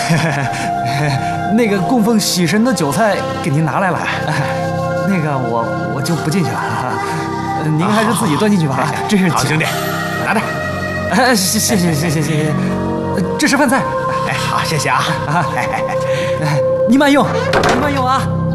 那个供奉喜神的酒菜给您拿来了，那个我就不进去了，您还是自己端进去吧。这是好兄弟，拿着。 谢谢，这是饭菜。 哎，好，谢谢啊。 您慢用，您慢用啊。